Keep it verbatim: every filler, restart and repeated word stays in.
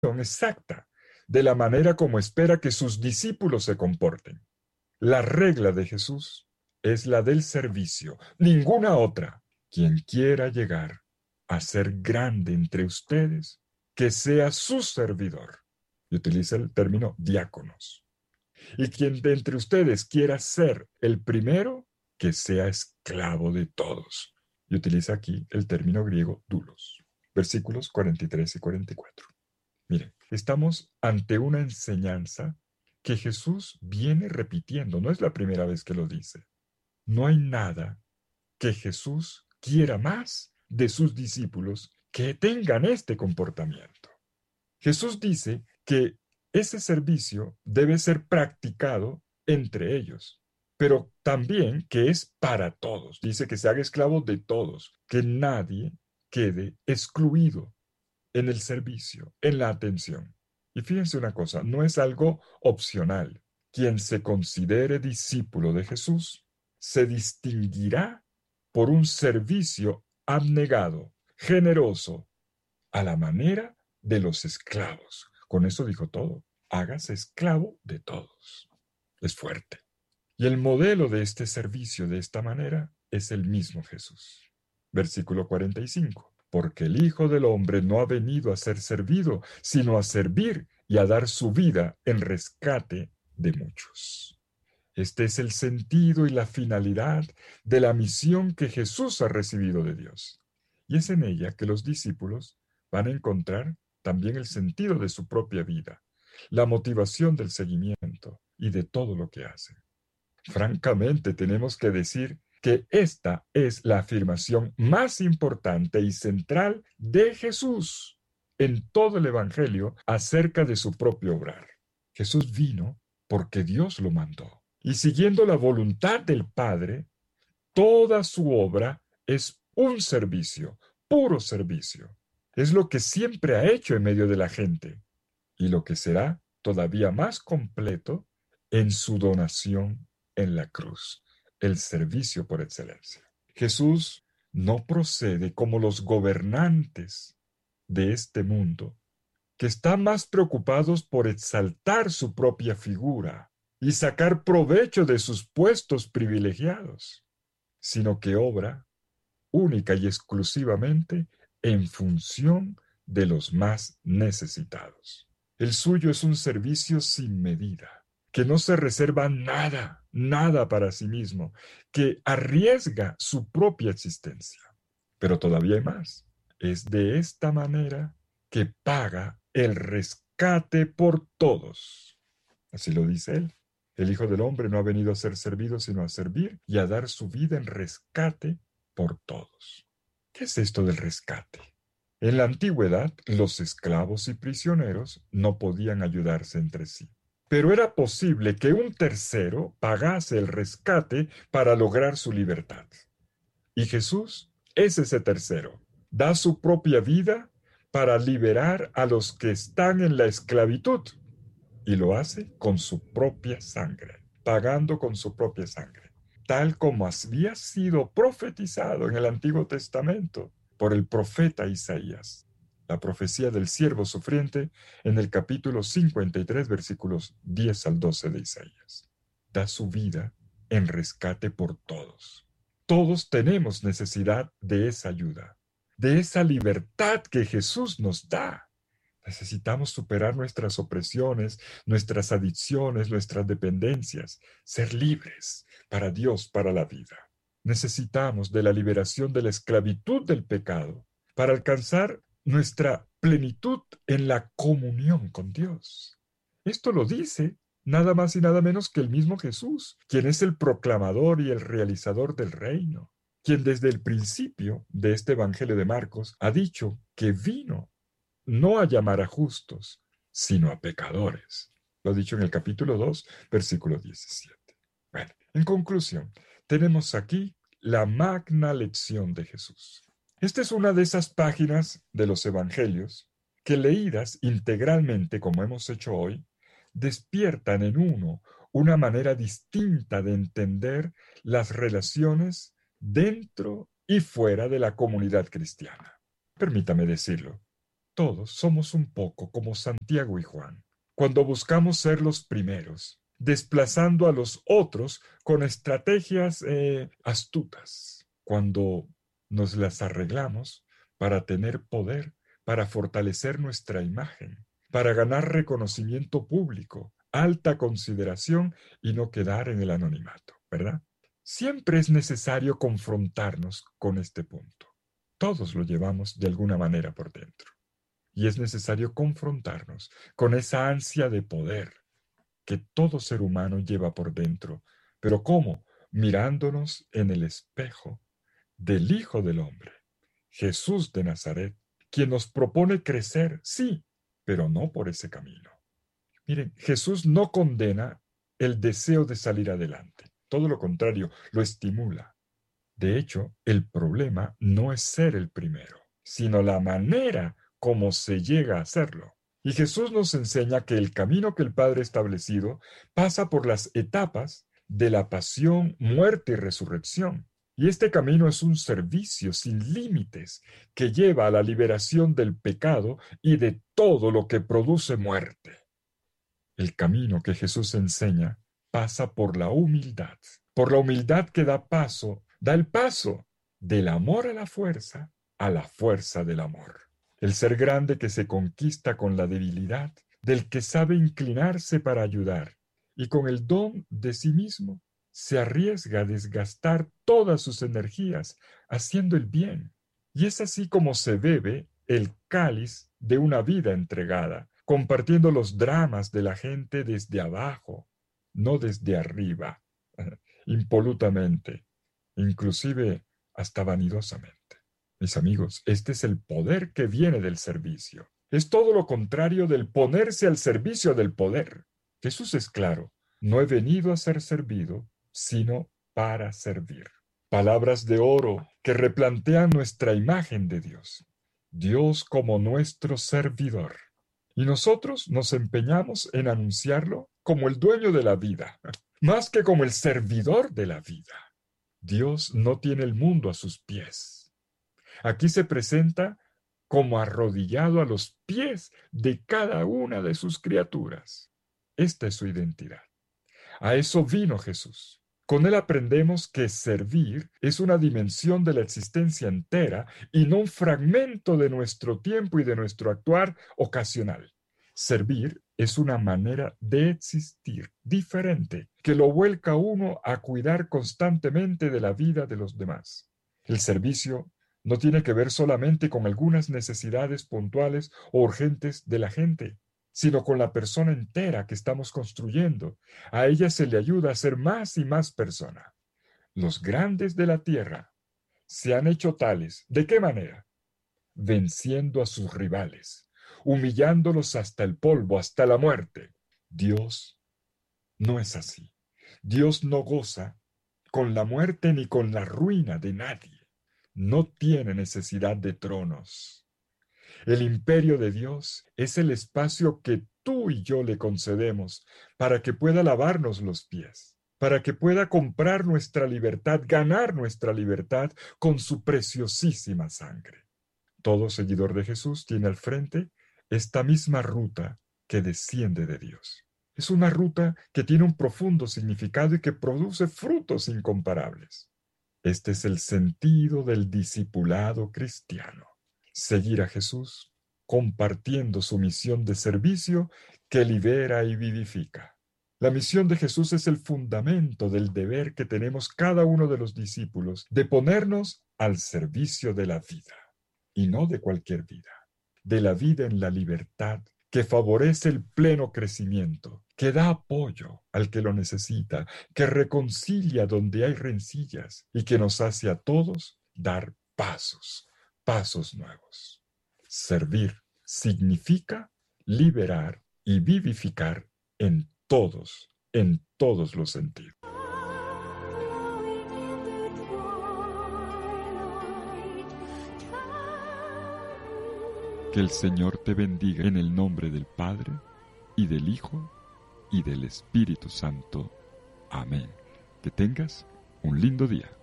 exacta de la manera como espera que sus discípulos se comporten. La regla de Jesús es la del servicio, ninguna otra. Quien quiera llegar a ser grande entre ustedes, que sea su servidor. Y utiliza el término diáconos. Y quien de entre ustedes quiera ser el primero, que sea esclavo de todos. Y utiliza aquí el término griego doulos. Versículos cuarenta y tres y cuarenta y cuatro. Miren, estamos ante una enseñanza que Jesús viene repitiendo. No es la primera vez que lo dice. No hay nada que Jesús quiera más de sus discípulos que tengan este comportamiento. Jesús dice que ese servicio debe ser practicado entre ellos, pero también que es para todos. Dice que se haga esclavo de todos, que nadie quede excluido en el servicio, en la atención. Y fíjense una cosa, no es algo opcional. Quien se considere discípulo de Jesús se distinguirá por un servicio abnegado, generoso, a la manera de los esclavos. Con eso dijo todo. Hágase esclavo de todos. Es fuerte. Y el modelo de este servicio de esta manera es el mismo Jesús. Versículo cuarenta y cinco. Porque el Hijo del Hombre no ha venido a ser servido, sino a servir y a dar su vida en rescate de muchos. Este es el sentido y la finalidad de la misión que Jesús ha recibido de Dios. Y es en ella que los discípulos van a encontrar también el sentido de su propia vida, la motivación del seguimiento y de todo lo que hacen. Francamente, tenemos que decir que esta es la afirmación más importante y central de Jesús en todo el Evangelio acerca de su propio obrar. Jesús vino porque Dios lo mandó. Y siguiendo la voluntad del Padre, toda su obra es un servicio, puro servicio. Es lo que siempre ha hecho en medio de la gente y lo que será todavía más completo en su donación en la cruz, el servicio por excelencia. Jesús no procede como los gobernantes de este mundo, que están más preocupados por exaltar su propia figura y sacar provecho de sus puestos privilegiados, sino que obra única y exclusivamente en función de los más necesitados. El suyo es un servicio sin medida, que no se reserva nada, nada para sí mismo, que arriesga su propia existencia. Pero todavía hay más. Es de esta manera que paga el rescate por todos. Así lo dice él. El Hijo del Hombre no ha venido a ser servido, sino a servir y a dar su vida en rescate por todos. ¿Qué es esto del rescate? En la antigüedad, los esclavos y prisioneros no podían ayudarse entre sí, pero era posible que un tercero pagase el rescate para lograr su libertad. Y Jesús es ese tercero. Da su propia vida para liberar a los que están en la esclavitud. Y lo hace con su propia sangre, pagando con su propia sangre, tal como había sido profetizado en el Antiguo Testamento por el profeta Isaías. La profecía del siervo sufriente en el capítulo cincuenta y tres, versículos diez al doce de Isaías. Da su vida en rescate por todos. Todos tenemos necesidad de esa ayuda, de esa libertad que Jesús nos da. Necesitamos superar nuestras opresiones, nuestras adicciones, nuestras dependencias, ser libres para Dios, para la vida. Necesitamos de la liberación de la esclavitud del pecado para alcanzar nuestra plenitud en la comunión con Dios. Esto lo dice nada más y nada menos que el mismo Jesús, quien es el proclamador y el realizador del reino, quien desde el principio de este Evangelio de Marcos ha dicho que vino no a llamar a justos, sino a pecadores. Lo ha dicho en el capítulo dos, versículo diecisiete. Bueno, en conclusión, tenemos aquí la magna lección de Jesús. Esta es una de esas páginas de los evangelios que, leídas integralmente como hemos hecho hoy, despiertan en uno una manera distinta de entender las relaciones dentro y fuera de la comunidad cristiana. Permítame decirlo. Todos somos un poco como Santiago y Juan, cuando buscamos ser los primeros, desplazando a los otros con estrategias eh, astutas, cuando nos las arreglamos para tener poder, para fortalecer nuestra imagen, para ganar reconocimiento público, alta consideración y no quedar en el anonimato, ¿verdad? Siempre es necesario confrontarnos con este punto. Todos lo llevamos de alguna manera por dentro. Y es necesario confrontarnos con esa ansia de poder que todo ser humano lleva por dentro. Pero ¿cómo? Mirándonos en el espejo del Hijo del Hombre, Jesús de Nazaret, quien nos propone crecer, sí, pero no por ese camino. Miren, Jesús no condena el deseo de salir adelante. Todo lo contrario, lo estimula. De hecho, el problema no es ser el primero, sino la manera como se llega a hacerlo. Y Jesús nos enseña que el camino que el Padre ha establecido pasa por las etapas de la pasión, muerte y resurrección. Y este camino es un servicio sin límites que lleva a la liberación del pecado y de todo lo que produce muerte. El camino que Jesús enseña pasa por la humildad, por la humildad que da paso, da el paso del amor a la fuerza, a la fuerza del amor. El ser grande que se conquista con la debilidad, del que sabe inclinarse para ayudar, y con el don de sí mismo se arriesga a desgastar todas sus energías haciendo el bien. Y es así como se bebe el cáliz de una vida entregada, compartiendo los dramas de la gente desde abajo, no desde arriba, impolutamente, inclusive hasta vanidosamente. Mis amigos, este es el poder que viene del servicio. Es todo lo contrario del ponerse al servicio del poder. Jesús es claro, no he venido a ser servido, sino para servir. Palabras de oro que replantean nuestra imagen de Dios. Dios como nuestro servidor. Y nosotros nos empeñamos en anunciarlo como el dueño de la vida, más que como el servidor de la vida. Dios no tiene el mundo a sus pies. Aquí se presenta como arrodillado a los pies de cada una de sus criaturas. Esta es su identidad. A eso vino Jesús. Con él aprendemos que servir es una dimensión de la existencia entera y no un fragmento de nuestro tiempo y de nuestro actuar ocasional. Servir es una manera de existir diferente que lo vuelca a uno a cuidar constantemente de la vida de los demás. El servicio no tiene que ver solamente con algunas necesidades puntuales o urgentes de la gente, sino con la persona entera que estamos construyendo. A ella se le ayuda a ser más y más persona. Los grandes de la tierra se han hecho tales. ¿De qué manera? Venciendo a sus rivales, humillándolos hasta el polvo, hasta la muerte. Dios no es así. Dios no goza con la muerte ni con la ruina de nadie. No tiene necesidad de tronos. El imperio de Dios es el espacio que tú y yo le concedemos para que pueda lavarnos los pies, para que pueda comprar nuestra libertad, ganar nuestra libertad con su preciosísima sangre. Todo seguidor de Jesús tiene al frente esta misma ruta que desciende de Dios. Es una ruta que tiene un profundo significado y que produce frutos incomparables. Este es el sentido del discipulado cristiano. Seguir a Jesús, compartiendo su misión de servicio que libera y vivifica. La misión de Jesús es el fundamento del deber que tenemos cada uno de los discípulos de ponernos al servicio de la vida, y no de cualquier vida, de la vida en la libertad que favorece el pleno crecimiento, que da apoyo al que lo necesita, que reconcilia donde hay rencillas y que nos hace a todos dar pasos, pasos nuevos. Servir significa liberar y vivificar en todos, en todos los sentidos. Que el Señor te bendiga en el nombre del Padre, y del Hijo, y del Espíritu Santo. Amén. Que tengas un lindo día.